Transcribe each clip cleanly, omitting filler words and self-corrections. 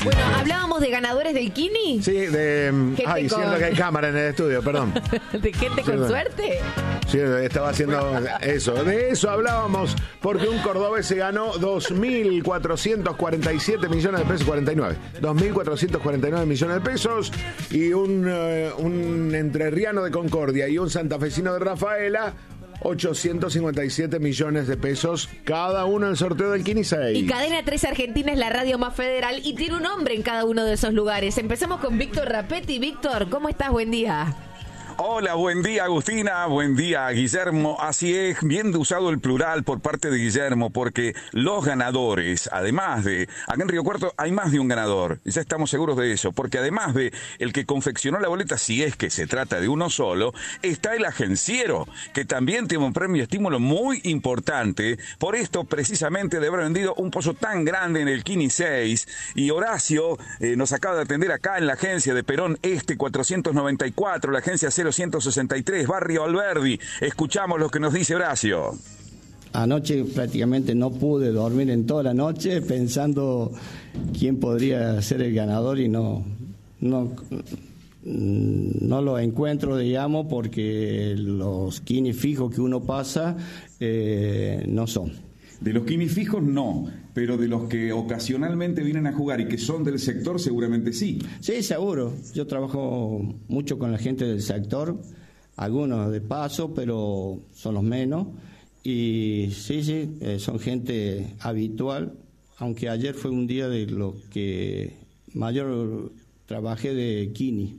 Bueno, hablábamos de ganadores del Kini. Sí, de... Ay, siento que hay cámara en el estudio, perdón. ¿De gente con suerte? Sí, estaba haciendo eso. De eso hablábamos, porque un cordobés se ganó 2.447 millones de pesos, 49. 2.449 millones de pesos. Y un entrerriano de Concordia y un santafesino de Rafaela, 857 millones de pesos cada uno en el sorteo del Kini 6. Y Cadena 3 Argentina es la radio más federal y tiene un hombre en cada uno de esos lugares. Empezamos con Víctor Rapetti. Víctor, ¿cómo estás? Buen día. Hola, buen día Agustina, buen día Guillermo. Así es, bien usado el plural por parte de Guillermo, porque los ganadores, además de, acá en Río Cuarto hay más de un ganador, ya estamos seguros de eso, porque además de el que confeccionó la boleta, si es que se trata de uno solo, está el agenciero, que también tiene un premio estímulo muy importante. Por esto, precisamente, de haber vendido un pozo tan grande en el Kini 6, y Horacio nos acaba de atender acá en la agencia de Perón Este 494, la agencia 0163, Barrio Alberdi. Escuchamos lo que nos dice Horacio. Anoche prácticamente no pude dormir en toda la noche pensando quién podría ser el ganador y no lo encuentro, digamos, porque los Kini fijos que uno pasa no son. De los Kini fijos no, pero de los que ocasionalmente vienen a jugar y que son del sector seguramente sí. Sí, seguro. Yo trabajo mucho con la gente del sector, algunos de paso, pero son los menos. Y sí, son gente habitual, aunque ayer fue un día de lo que mayor trabajé de Kini.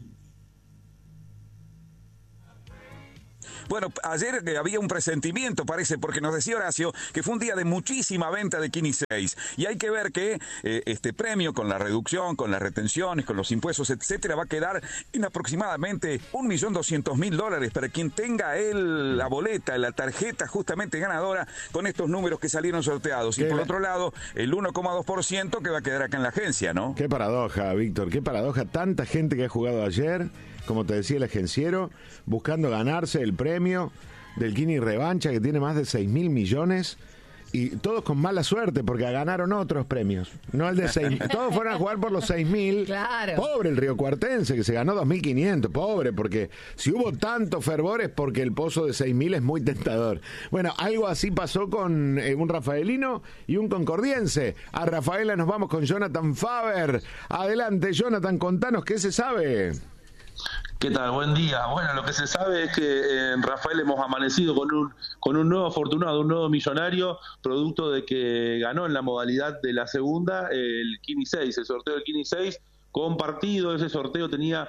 Bueno, ayer había un presentimiento, parece, porque nos decía Horacio que fue un día de muchísima venta de Kini 6. Y hay que ver que este premio, con la reducción, con las retenciones, con los impuestos, etcétera, va a quedar en aproximadamente $1.200.000 para quien tenga la boleta, la tarjeta justamente ganadora con estos números que salieron sorteados. Y por otro lado, el 1,2% que va a quedar acá en la agencia, ¿no? Qué paradoja, Víctor, qué paradoja. Tanta gente que ha jugado ayer, como te decía el agenciero, buscando ganarse el premio del Kini Revancha, que tiene más de 6.000 millones, y todos con mala suerte, porque ganaron otros premios, no el de 6.000. Todos fueron a jugar por los 6.000. Claro. Pobre el riocuartense, que se ganó 2.500, pobre, porque si hubo tanto fervor es porque el pozo de 6.000 es muy tentador. Bueno, algo así pasó con un rafaelino y un concordiense. A Rafaela nos vamos con Jonathan Faber. Adelante, Jonathan, contanos qué se sabe. ¿Qué tal? Buen día. Bueno, lo que se sabe es que en Rafael hemos amanecido con un nuevo afortunado, un nuevo millonario, producto de que ganó en la modalidad de la segunda el Kini 6, el sorteo del Kini 6, compartido. Ese sorteo tenía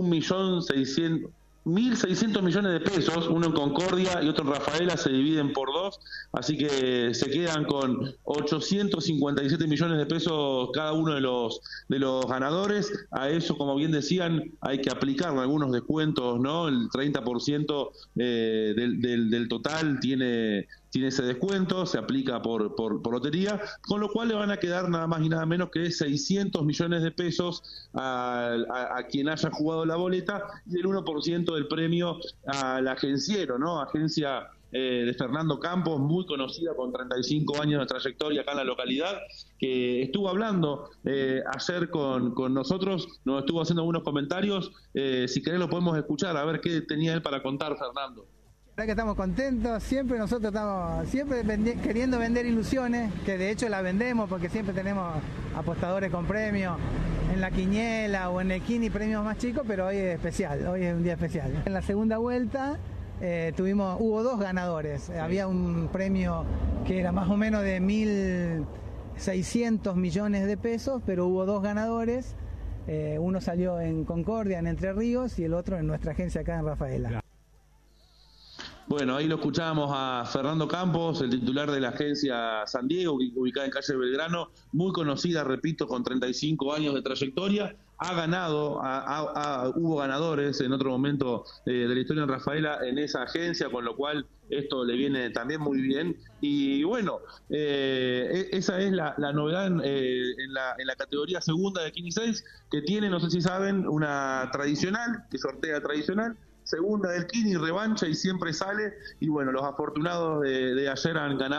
1.600.000 millones de pesos, uno en Concordia y otro en Rafaela, se dividen por dos, así que se quedan con 857 millones de pesos cada uno de los ganadores. A eso, como bien decían, hay que aplicar algunos descuentos, ¿no? El 30% del total tiene ese descuento, se aplica por lotería, con lo cual le van a quedar nada más y nada menos que 600 millones de pesos a quien haya jugado la boleta, y el 1% del premio al agenciero, ¿no? Agencia de Fernando Campos, muy conocida, con 35 años de trayectoria acá en la localidad, que estuvo hablando ayer con nosotros, nos estuvo haciendo algunos comentarios. Si querés lo podemos escuchar, a ver qué tenía él para contar, Fernando. La verdad que estamos contentos, nosotros estamos queriendo vender ilusiones, que de hecho las vendemos porque siempre tenemos apostadores con premios en la quiniela o en el Kini, premios más chicos, pero hoy es especial, hoy es un día especial. En la segunda vuelta hubo dos ganadores, había un premio que era más o menos de 1.600 millones de pesos, pero hubo dos ganadores, uno salió en Concordia, en Entre Ríos, y el otro en nuestra agencia acá en Rafaela. Bueno, ahí lo escuchábamos a Fernando Campos, el titular de la agencia San Diego, ubicada en calle Belgrano, muy conocida, repito, con 35 años de trayectoria. Ha ganado, hubo ganadores en otro momento de la historia en Rafaela en esa agencia, con lo cual esto le viene también muy bien. Y bueno, esa es la novedad en la categoría segunda de Kini 6, que tiene, no sé si saben, una tradicional, que sortea tradicional, segunda del Kini, revancha, y siempre sale. Y bueno, los afortunados de ayer han ganado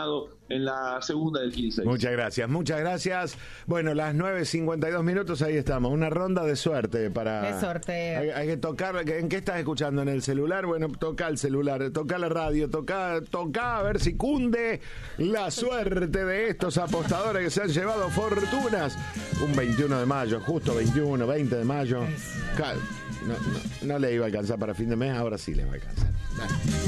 en la segunda del 15. Muchas gracias. Bueno, las 9:52, ahí estamos. Una ronda de suerte para... ¡Qué sorteo! Hay que tocar. ¿En qué estás escuchando? ¿En el celular? Bueno, toca el celular, toca la radio, toca a ver si cunde la suerte de estos apostadores que se han llevado fortunas. Un 21 de mayo, justo 21, 20 de mayo. No le iba a alcanzar para fin de mes, ahora sí le va a alcanzar. Dale.